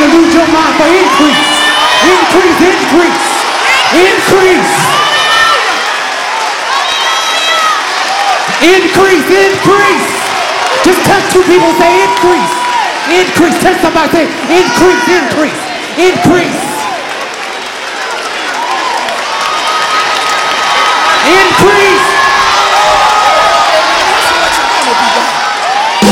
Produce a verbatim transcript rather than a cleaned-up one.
lose your mind for increase. Increase, increase, increase. Increase, increase. Just touch two people, say increase. Increase. Touch somebody, say increase, increase, increase. Increase.